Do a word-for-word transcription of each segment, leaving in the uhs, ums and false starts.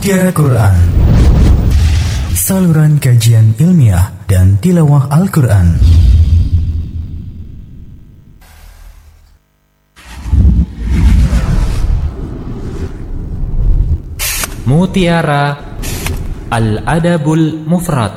Mutiara Quran, saluran kajian ilmiah dan tilawah Al-Quran. Mutiara Al-Adabul Mufrad.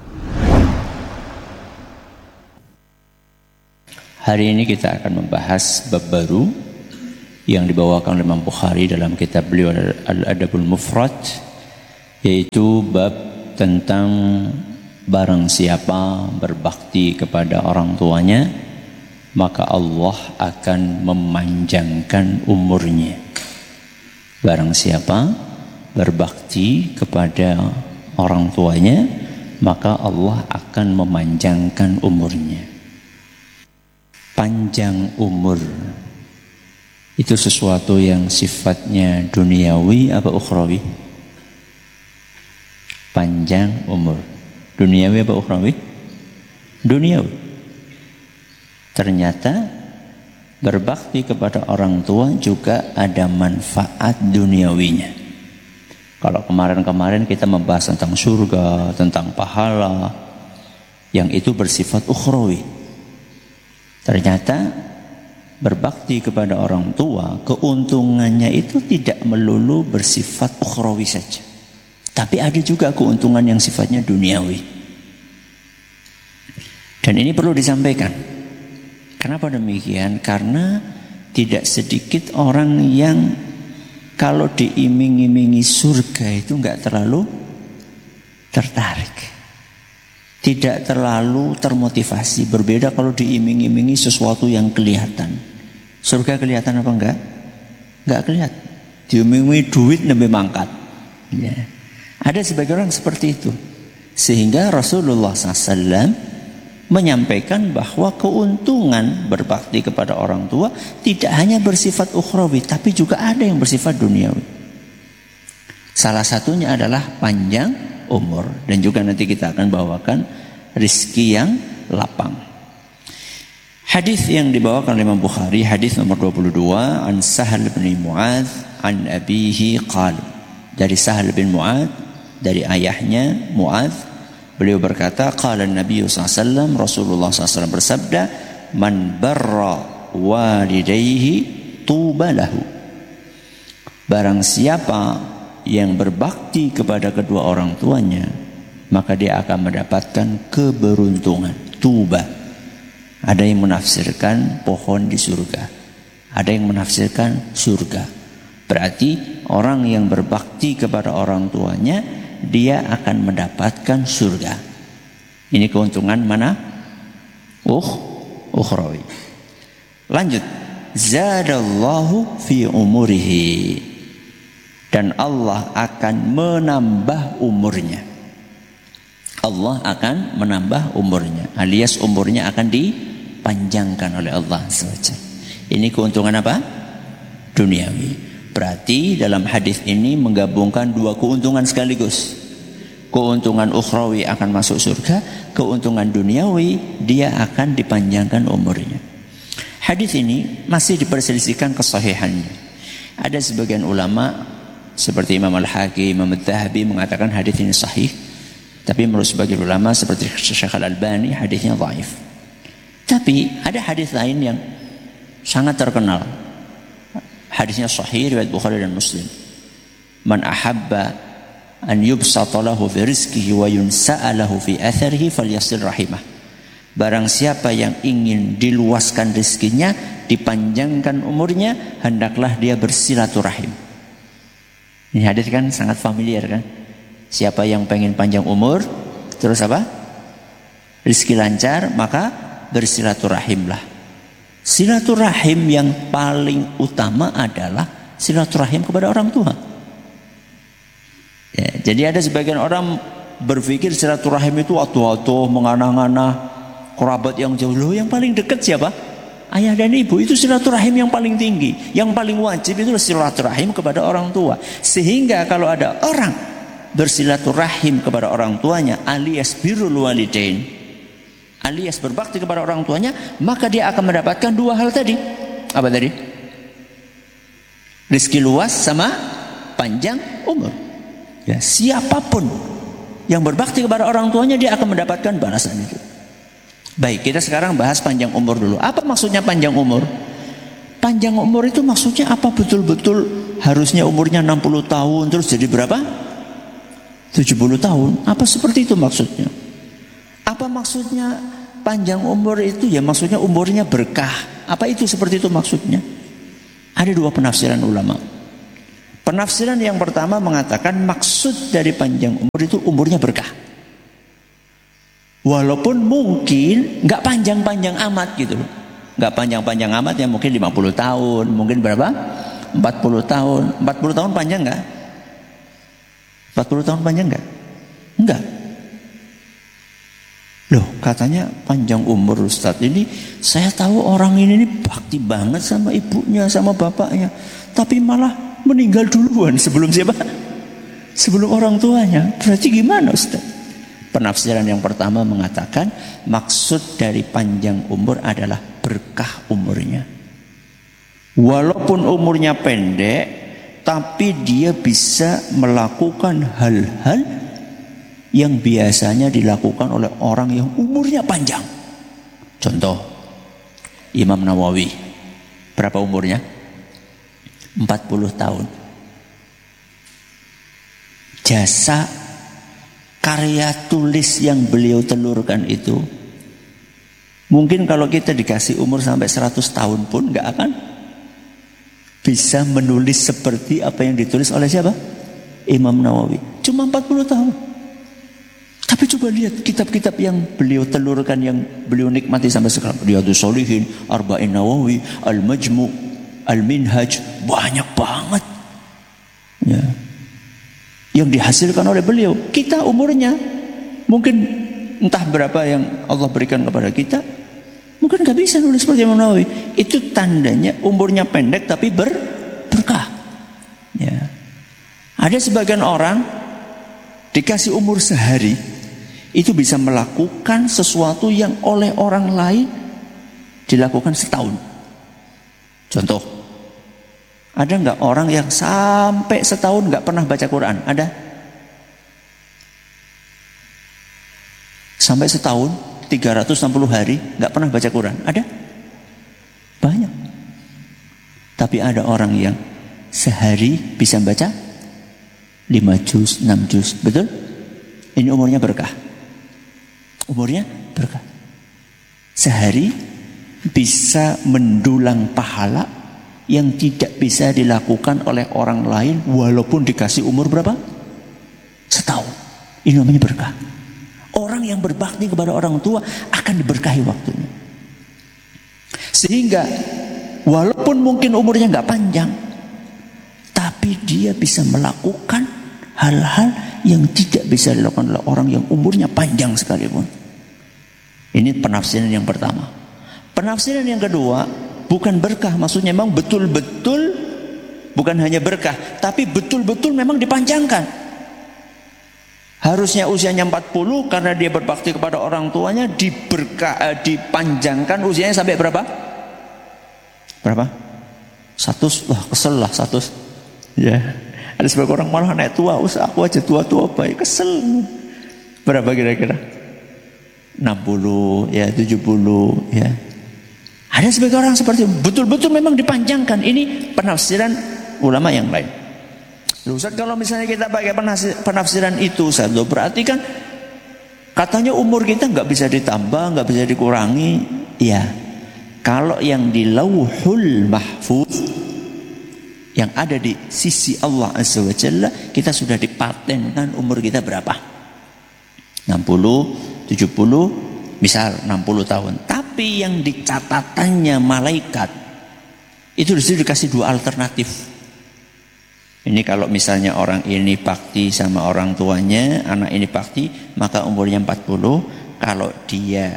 Hari ini kita akan membahas bab baru yang dibawakan oleh Imam Bukhari dalam kitab beliau Al-Adabul Mufrad, yaitu bab tentang barang siapa berbakti kepada orang tuanya, maka Allah akan memanjangkan umurnya. Barang siapa berbakti kepada orang tuanya, maka Allah akan memanjangkan umurnya. Panjang umur itu sesuatu yang sifatnya duniawi apa ukhrawi? Panjang umur duniawi apa ukhrawi? Duniawi. Ternyata berbakti kepada orang tua juga ada manfaat duniawinya. Kalau kemarin-kemarin kita membahas tentang surga, tentang pahala, yang itu bersifat ukhrawi. Ternyata berbakti kepada orang tua, keuntungannya itu tidak melulu bersifat ukhrawi saja, tapi ada juga keuntungan yang sifatnya duniawi. Dan ini perlu disampaikan. Kenapa demikian? Karena tidak sedikit orang yang kalau diiming-imingi surga itu enggak terlalu tertarik, tidak terlalu termotivasi. Berbeda kalau diiming-imingi sesuatu yang kelihatan. Surga kelihatan apa enggak? Enggak kelihatan. Diiming-imingi duit lebih mangkat. Ya. Ada sebagian orang seperti itu. Sehingga Rasulullah shallallahu alaihi wasallam menyampaikan bahwa keuntungan berbakti kepada orang tua tidak hanya bersifat ukhrawi, tapi juga ada yang bersifat duniawi. Salah satunya adalah panjang umur, dan juga nanti kita akan bawakan rizki yang lapang. Hadis yang dibawakan oleh Imam Bukhari, hadis nomor dua puluh dua, an Sahal bin Mu'adz an abihi qala. Dari Sahal bin Mu'adz, dari ayahnya Mu'adz, beliau berkata, qala Nabi sallallahu alaihi wasallam, Rasulullah sallallahu alaihi wasallam bersabda, man barra walidayhi tuba lahu. Barang siapa yang berbakti kepada kedua orang tuanya, maka dia akan mendapatkan keberuntungan. Tuba. Ada yang menafsirkan pohon di surga, ada yang menafsirkan surga. Berarti orang yang berbakti kepada orang tuanya, dia akan mendapatkan surga. Ini keuntungan mana? Uh, ukhrawi. Lanjut. Zadallahu fi umurihi. Dan Allah akan menambah umurnya. Allah akan menambah umurnya, alias umurnya akan dipanjangkan oleh Allah subhanahu wa taala. Ini keuntungan apa? Duniawi. Berarti dalam hadis ini menggabungkan dua keuntungan sekaligus. Keuntungan ukhrawi akan masuk surga, keuntungan duniawi dia akan dipanjangkan umurnya. Hadis ini masih diperselisihkan kesahihannya. Ada sebagian ulama seperti Imam Al-Hakim, Imam Al-Dhahabi mengatakan hadis ini sahih. Tapi menurut sebagian ulama seperti Syekh Al-Albani hadisnya dhaif. Tapi ada hadis lain yang sangat terkenal. Hadisnya sahih riwayat Bukhari dan Muslim. Man ahabba an yubsata lahu fi rizqihi wa yunsa'a lahu fi atharihi falyasil rahimah. Barang siapa yang ingin diluaskan rezekinya, dipanjangkan umurnya, hendaklah dia bersilaturahim. Ini hadis kan sangat familiar kan? Siapa yang pengen panjang umur, terus apa? Rizki lancar, maka bersilaturahimlah. Silaturahim yang paling utama adalah silaturahim kepada orang tua. Ya, jadi ada sebagian orang berpikir silaturahim itu atuh-atuh, mengana-ngana, kerabat yang jauh. Loh, yang paling dekat siapa? Ayah dan ibu. Itu silaturahim yang paling tinggi. Yang paling wajib itu silaturahim kepada orang tua. Sehingga kalau ada orang bersilaturahim kepada orang tuanya, alias birrul walidain, alias berbakti kepada orang tuanya, maka dia akan mendapatkan dua hal tadi. Apa tadi? Rizki luas sama panjang umur. Ya, siapapun yang berbakti kepada orang tuanya dia akan mendapatkan balasan itu. Baik, kita sekarang bahas panjang umur dulu. Apa maksudnya panjang umur? Panjang umur itu maksudnya apa? Betul-betul harusnya umurnya enam puluh tahun terus jadi berapa? tujuh puluh tahun. Apa seperti itu maksudnya? Apa maksudnya panjang umur itu? Ya maksudnya umurnya berkah. Apa itu seperti itu maksudnya? Ada dua penafsiran ulama. Penafsiran yang pertama mengatakan maksud dari panjang umur itu umurnya berkah. Walaupun mungkin nggak panjang-panjang amat gitu loh. Nggak panjang-panjang amat ya, mungkin lima puluh tahun, mungkin berapa? empat puluh tahun. empat puluh tahun panjang nggak? empat puluh tahun panjang nggak? Enggak. Loh, katanya panjang umur Ustaz. Ini saya tahu orang ini, ini bakti banget sama ibunya, sama bapaknya. Tapi malah meninggal duluan sebelum siapa? Sebelum orang tuanya. Berarti gimana Ustaz? Penafsiran yang pertama mengatakan maksud dari panjang umur adalah berkah umurnya. Walaupun umurnya pendek, tapi dia bisa melakukan hal-hal yang biasanya dilakukan oleh orang yang umurnya panjang. Contoh, Imam Nawawi. Berapa umurnya? empat puluh tahun. Jasa karya tulis yang beliau telurkan itu, mungkin kalau kita dikasih umur sampai seratus tahun pun gak akan bisa menulis seperti apa yang ditulis oleh siapa? Imam Nawawi. Cuma empat puluh tahun. Tapi coba lihat kitab-kitab yang beliau telurkan, yang beliau nikmati sampai sekarang. Riyadhus Shalihin, Arba'in Nawawi, Al-Majmu', Al-Minhaj, banyak banget ya, yang dihasilkan oleh beliau. Kita umurnya mungkin entah berapa yang Allah berikan kepada kita, mungkin gak bisa nulis seperti Imam Nawawi. Itu tandanya umurnya pendek tapi ber, berkah ya. Ada sebagian orang dikasih umur sehari, itu bisa melakukan sesuatu yang oleh orang lain dilakukan setahun. Contoh, ada nggak orang yang sampai setahun nggak pernah baca Quran? Ada? Sampai setahun, tiga ratus enam puluh hari nggak pernah baca Quran? Ada? Banyak. Tapi ada orang yang sehari bisa baca lima juz, enam juz. Betul? Ini umurnya berkah. Umurnya berkah. Sehari bisa mendulang pahala yang tidak bisa dilakukan oleh orang lain walaupun dikasih umur berapa? Setahun. Ini namanya berkah. Orang yang berbakti kepada orang tua akan diberkahi waktunya. Sehingga walaupun mungkin umurnya nggak panjang, tapi dia bisa melakukan hal-hal yang tidak bisa dilakukan oleh orang yang umurnya panjang sekalipun. Ini penafsiran yang pertama. Penafsiran yang kedua, bukan berkah, maksudnya memang betul-betul bukan hanya berkah, tapi betul-betul memang dipanjangkan. Harusnya usianya empat puluh karena dia berbakti kepada orang tuanya, diberkah, eh, dipanjangkan usianya sampai berapa? Berapa? Satu, wah kesel lah satu. Ya, ada sebagian orang malah naik tua, usah aku aja tua-tua baik, kesel. Berapa kira-kira? enam puluh, ya tujuh puluh, ya. Ada sebagian orang seperti itu, betul-betul memang dipanjangkan. Ini penafsiran ulama yang lain. Ustaz, kalau misalnya kita pakai penafsiran itu, Ustaz, berarti kan katanya umur kita nggak bisa ditambah, nggak bisa dikurangi. Ya, kalau yang di Lauhul Mahfuz, yang ada di sisi Allah Azza wa Jalla, kita sudah dipatenkan umur kita berapa? enam puluh, tujuh puluh, misal enam puluh tahun. Tapi yang di catatannya malaikat itu disitu dikasih dua alternatif. Ini kalau misalnya orang ini bakti sama orang tuanya, anak ini bakti, maka umurnya empat puluh. Kalau dia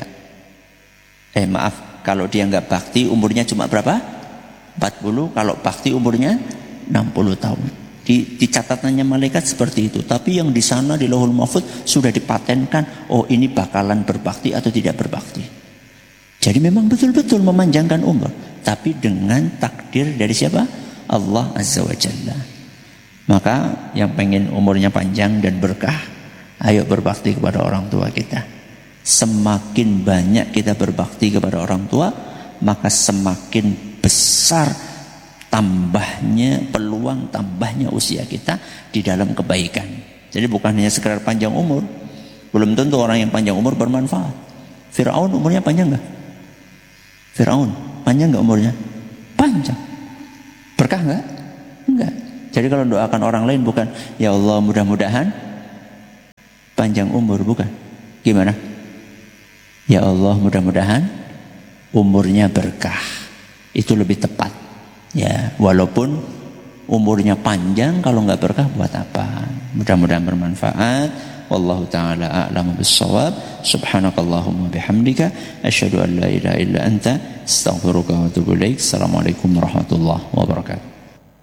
eh maaf, kalau dia nggak bakti umurnya cuma berapa? empat puluh. Kalau bakti umurnya enam puluh tahun. Di, di catatannya malaikat seperti itu. Tapi yang di sana di Lauhul Mahfuz sudah dipatenkan, oh ini bakalan berbakti atau tidak berbakti. Jadi memang betul-betul memanjangkan umur, tapi dengan takdir dari siapa? Allah Azza wa Jalla. Maka yang pengen umurnya panjang dan berkah, ayo berbakti kepada orang tua kita. Semakin banyak kita berbakti kepada orang tua, maka semakin besar tambahnya peluang, tambahnya usia kita di dalam kebaikan. Jadi bukan hanya sekedar panjang umur. Belum tentu orang yang panjang umur bermanfaat. Fir'aun umurnya panjang nggak? Fir'aun panjang nggak umurnya? Panjang. Berkah nggak? Enggak. Jadi kalau doakan orang lain bukan, ya Allah mudah-mudahan panjang umur, bukan. Gimana? Ya Allah mudah-mudahan umurnya berkah. Itu lebih tepat. Ya, walaupun umurnya panjang, kalau nggak berkah buat apa? Mudah-mudahan bermanfaat. Wallahu ta'ala a'lamu bis-shawab. Subhanakallahumma bihamdika asyhadu an la ilaha illa anta astaghfiruka wa atubu ilaik. Assalamualaikum warahmatullahi wabarakatuh.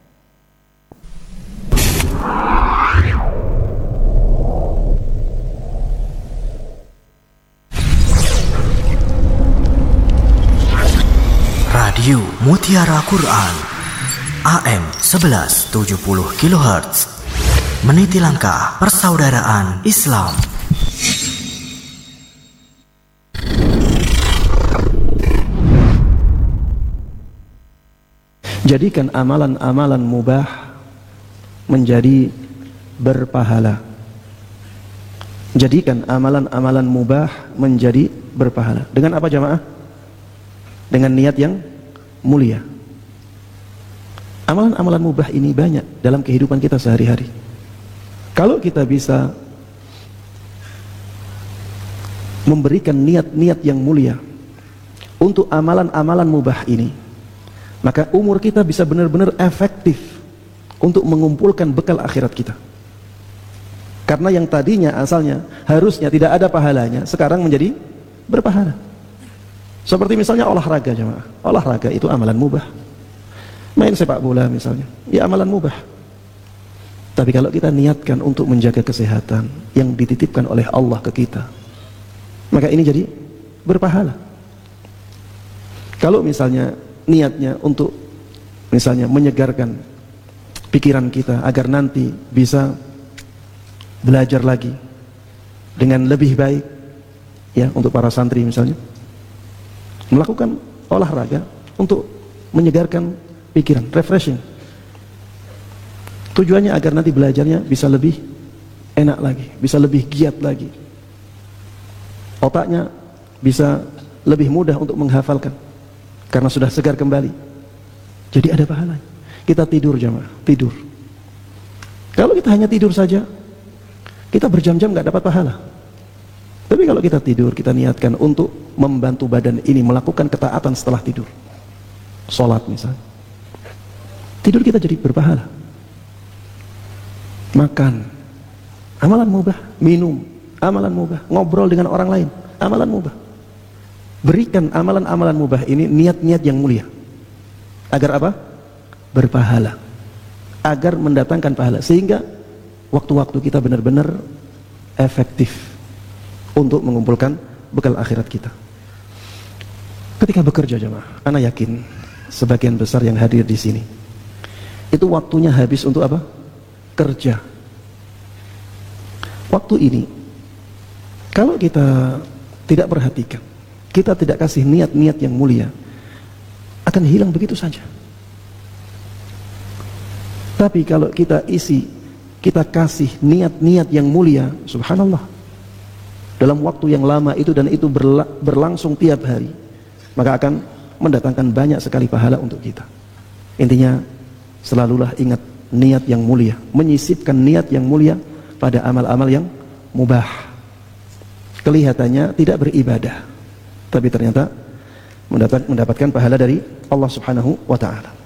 Radio Mutiara Quran A M sebelas tujuh puluh kilohertz, meniti langkah persaudaraan Islam. Jadikan amalan-amalan mubah menjadi berpahala. Jadikan amalan-amalan mubah menjadi berpahala. Dengan apa jamaah? Dengan niat yang mulia. Amalan-amalan mubah ini banyak dalam kehidupan kita sehari-hari. Kalau kita bisa memberikan niat-niat yang mulia untuk amalan-amalan mubah ini, maka umur kita bisa benar-benar efektif untuk mengumpulkan bekal akhirat kita. Karena yang tadinya asalnya harusnya tidak ada pahalanya, sekarang menjadi berpahala. Seperti misalnya olahraga jemaah. Olahraga itu amalan mubah. Main sepak bola misalnya, ya amalan mubah. Tapi kalau kita niatkan untuk menjaga kesehatan yang dititipkan oleh Allah ke kita, maka ini jadi berpahala. Kalau misalnya niatnya untuk misalnya menyegarkan pikiran kita agar nanti bisa belajar lagi dengan lebih baik, ya, untuk para santri misalnya melakukan olahraga untuk menyegarkan pikiran, refreshing. Tujuannya agar nanti belajarnya bisa lebih enak lagi, bisa lebih giat lagi. Otaknya bisa lebih mudah untuk menghafalkan karena sudah segar kembali. Jadi ada pahalanya. Kita tidur jamaah, tidur. Kalau kita hanya tidur saja, kita berjam-jam gak dapat pahala. Tapi kalau kita tidur, kita niatkan untuk membantu badan ini melakukan ketaatan setelah tidur, sholat misalnya, tidur kita jadi berpahala. Makan, amalan mubah. Minum, amalan mubah. Ngobrol dengan orang lain, amalan mubah. Berikan amalan-amalan mubah ini niat-niat yang mulia. Agar apa? Berpahala. Agar mendatangkan pahala. Sehingga waktu-waktu kita benar-benar efektif untuk mengumpulkan bekal akhirat kita. Ketika bekerja jemaah, ana yakin sebagian besar yang hadir di sini itu waktunya habis untuk apa? Kerja. Waktu ini kalau kita tidak perhatikan, kita tidak kasih niat-niat yang mulia, akan hilang begitu saja. Tapi kalau kita isi, kita kasih niat-niat yang mulia, subhanallah, dalam waktu yang lama itu dan itu berla berlangsung tiap hari, maka akan mendatangkan banyak sekali pahala untuk kita. Intinya, selalulah ingat niat yang mulia, menyisipkan niat yang mulia pada amal-amal yang mubah. Kelihatannya tidak beribadah, tapi ternyata mendapat, mendapatkan pahala dari Allah Subhanahu wa ta'ala.